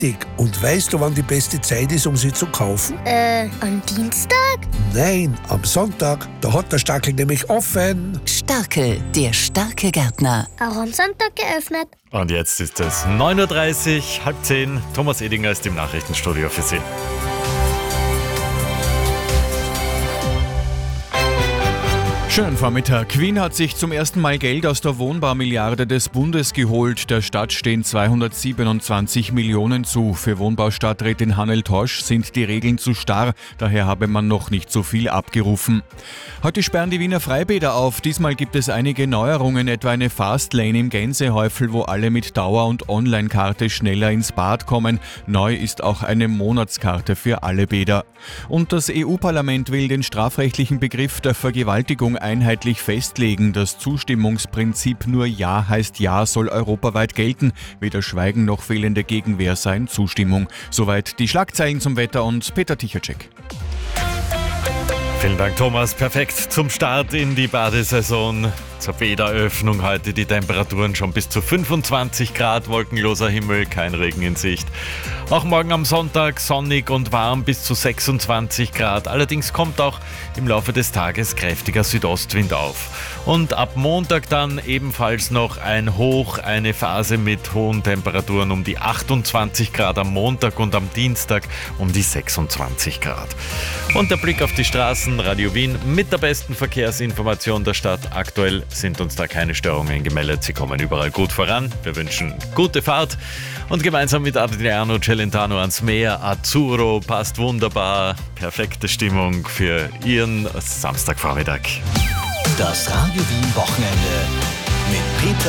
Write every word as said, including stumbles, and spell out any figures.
Richtig. Und weißt du, wann die beste Zeit ist, um sie zu kaufen? Äh, am Dienstag? Nein, am Sonntag. Da hat der Stackel nämlich offen. Starkel, der starke Gärtner. Auch am Sonntag geöffnet. Und jetzt ist es neun Uhr dreißig, halb zehn. Thomas Edinger ist im Nachrichtenstudio für Sie. Schönen Vormittag. Wien hat sich zum ersten Mal Geld aus der Wohnbaumilliarde des Bundes geholt. Der Stadt stehen zweihundertsiebenundzwanzig Millionen zu. Für Wohnbaustadträtin Hannel Tosch sind die Regeln zu starr, daher habe man noch nicht so viel abgerufen. Heute sperren die Wiener Freibäder auf. Diesmal gibt es einige Neuerungen, etwa eine Fastlane im Gänsehäufel, wo alle mit Dauer- und Online-Karte schneller ins Bad kommen. Neu ist auch eine Monatskarte für alle Bäder. Und das E U-Parlament will den strafrechtlichen Begriff der Vergewaltigung einheitlich festlegen. Das Zustimmungsprinzip nur Ja heißt Ja soll europaweit gelten. Weder Schweigen noch fehlende Gegenwehr seien Zustimmung. Soweit die Schlagzeilen zum Wetter und Peter Tichacek. Vielen Dank, Thomas. Perfekt zum Start in die Badesaison. Zur Bäderöffnung heute die Temperaturen schon bis zu fünfundzwanzig Grad, wolkenloser Himmel, kein Regen in Sicht. Auch morgen am Sonntag sonnig und warm bis zu sechsundzwanzig Grad. Allerdings kommt auch im Laufe des Tages kräftiger Südostwind auf. Und ab Montag dann ebenfalls noch ein Hoch, eine Phase mit hohen Temperaturen um die achtundzwanzig Grad am Montag und am Dienstag um die sechsundzwanzig Grad. Und der Blick auf die Straßen, Radio Wien mit der besten Verkehrsinformation der Stadt. Aktuell sind uns da keine Störungen gemeldet. Sie kommen überall gut voran. Wir wünschen gute Fahrt und gemeinsam mit Adriano Celentano ans Meer. Azzurro passt wunderbar. Perfekte Stimmung für Ihren Samstagvormittag. Das Radio Wien Wochenende mit Peter